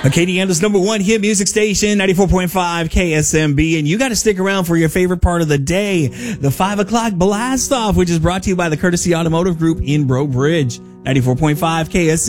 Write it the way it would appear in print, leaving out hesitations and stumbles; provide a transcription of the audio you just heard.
Acadiana's number one hit music station, 94.5 KSMB. And you got to stick around for your favorite part of the day, the 5 o'clock blast off, which is brought to you by the Courtesy Automotive Group in Breaux Bridge, 94.5 KSMB.